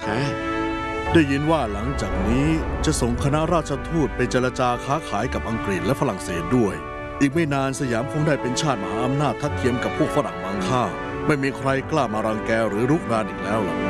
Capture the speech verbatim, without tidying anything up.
ได้ยินว่าหลังจากนี้จะส่งคณะราชทูตไปเจรจาค้าขายกับอังกฤษและฝรั่งเศสด้วยอีกไม่นานสยามคงได้เป็นชาติมหาอำนาจทัดเทียมกับพวกฝรั่งมังค่าไม่มีใครกล้ามารังแกหรือรุกรานอีกแล้วล่ะ